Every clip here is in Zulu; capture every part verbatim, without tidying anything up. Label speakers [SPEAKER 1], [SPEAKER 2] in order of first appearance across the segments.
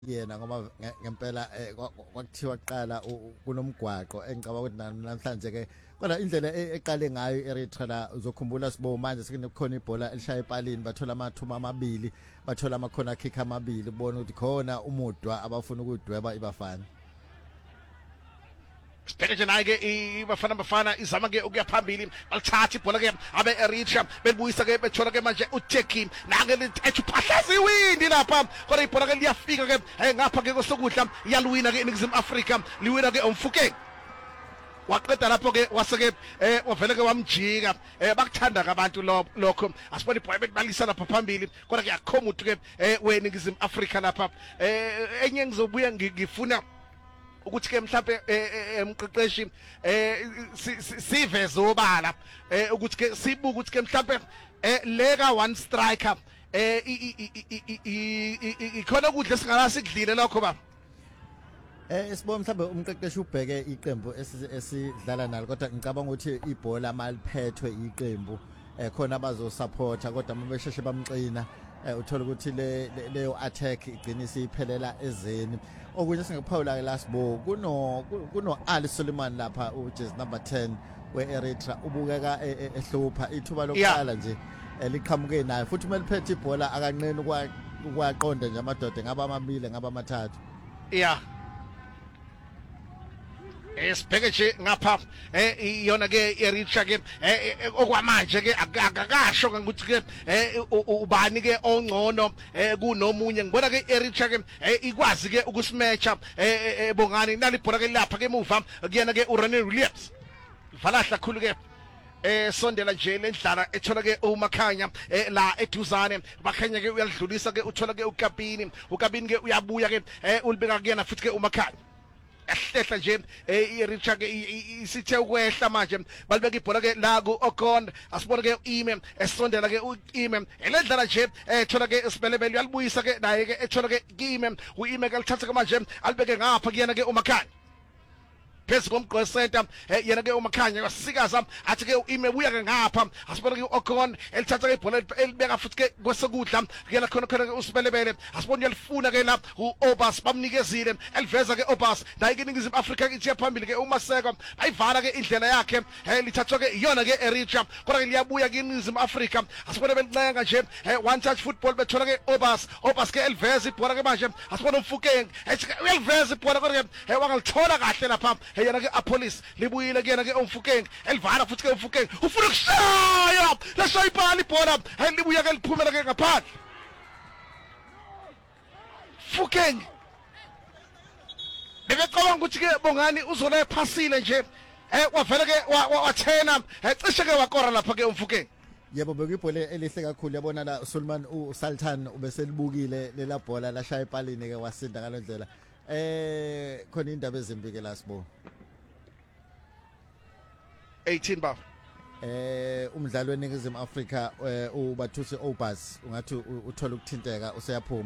[SPEAKER 1] yena ngoba ngempela kwakuthiwa kuqala kunomgwaqo engicabanga ukuthi namhlanje ke kodwa indlela eqale ngayo eRetra la uzokhumbula sibo manje sekunekhona ibhola elishaya epalini bathola amathuma amabili bathola amakhona kick amabili ubona ukuthi khona umudwa abafuna ukudweba ibafana
[SPEAKER 2] Sibheke nje naye ke ibafana bafana izama ke ukuya phambili balithatha ibhola ke abe Eritrea belibuyisa ke bethola ke manje uTekin nake lithi phahlaza iwindi lapha kodwa ibhola ke liyafika ke ngapha ke kosokudla iyalwina ke iNingizimu Afrika liwina ke umfukeng waqeda lapho ke waseke eh wavele ke wamjika eh bakuthanda kabantu lokho asibona ibhola bebalisa lapha phambili kodwa ke akhoma uthi ke weNingizimu Afrika lapha eh enye ngizobuya ngifuna ukuthi ke mhlawumbe emqeqeshi eh siveze obala eh ukuthi ke sibuke ukuthi ke mhlawumbe eh leka one striker eh ikhona ukudla singala sikudlile lokho ba
[SPEAKER 1] eh sibona mhlawumbe umqeqeshi ubheke iqembu esidlala nalo kodwa ngicabanga ukuthi ibhola maliphethwe iqembu eh khona abazo supporta kodwa mabesheshe bamxina uthola ukuthi le leyo attack igcina isiphelela ezeni okunye singaphawula ke lasibo kuno kuno Ali Suleiman lapha ujersey number ten weEritrea ubukeka ehlupha ithuba lokuqala nje liqhamuke naye futhi meliphethe ibhola akanqeni ukwaqonda nje amadoda ngaba amabili ngaba amathathu
[SPEAKER 2] yeah esibheke nje ngapha eh iyona ke Eritrea ke okwamanje ke akakasho ukuthi ke ubani ke ongcono kunomunye ngibona ke Eritrea ke ikwazi ke ukusimatcha bongani nalibhola ke lapha ke emuva kuyena ke uRené Williams valahla khulu ke eh sondela nje lendlala ethola ke uMakhanya la eduzane bakhanya ke uyadlulisa ke uthola ke uKabini uKabini ke uyabuya ke ulibeka kuyena futhi ke uMakhanya ehlehla nje iRetra ke isithe ukwehla manje balibeka ibhola ke la ku Okon asibona ke uIme esondela ke uIme elendlala nje ethola ke isibelebele uyalibuyisa ke naye ke ethola ke uIme uIme ke lithatha ke manje alibeke ngapha kuyena ke uMakhanya phezu komgqwe center yena ke uMakhanya wasikaza athi ke uIme buya ke ngapha asibona ke uOkon elithatha ke ibhola elibeka futhi ke kwesokudla kuyena khona khona ke usibelebele asibona uyalifuna ke la uObas bamnikezile eliveza ke Obas naye ke iNingizimu Afrika ithi phambili ke uMaseko bayivala ke indlela yakhe lithathwa ke iyona ke Eritrea kodwa ke liyabuya ke iNingizimu Afrika asibona belincenga nje one touch football bethola ke Obas Obas ke eliveza ibhola ke manje asibona umfukeng ethi uyaliveza ibhola kodwa ke wangalithola kahle lapha yena ke apolice libuyile kuyena ke umfukeng elivala futhi ke umfukeng ufuna ukushaya lashayiphala ibhola libuya ke liphumela ke ngaphandle Fukeng bekecabanga ukuthi ke bongani uzona ephasile nje eh wavela ke wathena cishe ke wakora lapha ke umfukeng
[SPEAKER 1] yebo bekuyibhola elihle kakhulu yabona la Suleiman uSultan ubeselibukile lela bhola lashaya epalini ke wasinda ngalendlela eh khona indaba ezimbi ke la sibo
[SPEAKER 2] eighteen ba
[SPEAKER 1] eh umdlalo weNingizimu Afrika ubathusi Obas ungathi uthola ukuthinteka useyaphuma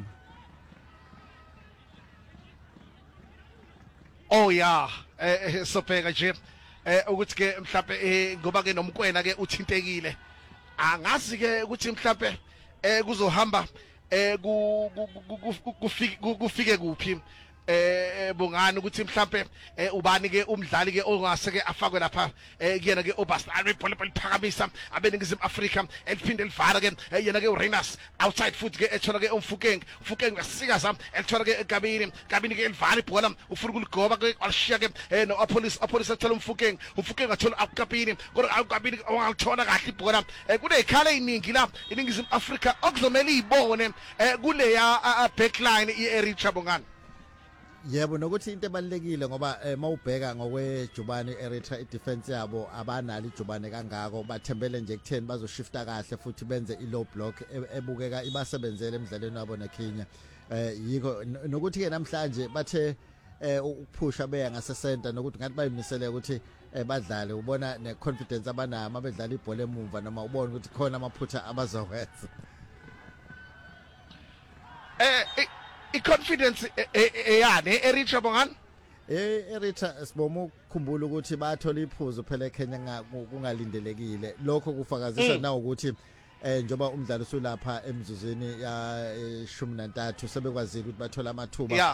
[SPEAKER 2] oh yeah eh sobheka nje eh ukuthi ke mhlawumbe ngoba ke nomkwena ke uthintekile angazi ke ukuthi mhlawumbe eh kuzohamba eh kufike kufike kuphi eh bungani ukuthi mhlambe ubani ke umdlali ke ongase ke afakwe lapha kuyena ke Obas ibhola liphakamisa abeNingizimu Afrika eliphinde livala ke yena ke uRenas outside foot ke ethola ke umfukeng umfukeng uyasikaza elithola ke eGabini Gabini ke elivala ibhola ufuna ukuligoba ke alishiya ke no Apolis Apolis ethola umfukeng umfukeng athola uGabini kodwa uGabini ongalithola kahle ibhola kunezikhala eziningi la iNingizimu Afrika okuzomela izibone kuleya backline iEritrea bongani
[SPEAKER 1] yebo nokuthi into ebalekile ngoba mawubheka ngokwejubane eRetra idefense yabo abanali ijubane kangako bathembele nje kutheni bazoshifta kahle futhi benze ilow block ebukeka ibasebenzele emidlalweni wabo neKenya eh yiko nokuthi ke namhlanje bathe ukuphusha beya ngase center nokuthi ngathi bayimisele ukuthi badlale ubona neconfidence abanayo mabedlala ibhola emuva noma ubona ukuthi khona amaphutha abazowenza
[SPEAKER 2] eh iconfidence eyane eRetra bongani
[SPEAKER 1] eh eRetra sibomo ukukhumbula ukuthi bathola iphuzu phela eKenya kungalindelekile lokho kufakazisa na ukuthi eh njoba umdlalo usulapha emzuzweni ya shumi nantathu sebekwazile ukuthi bathola amathuba
[SPEAKER 2] Yeah.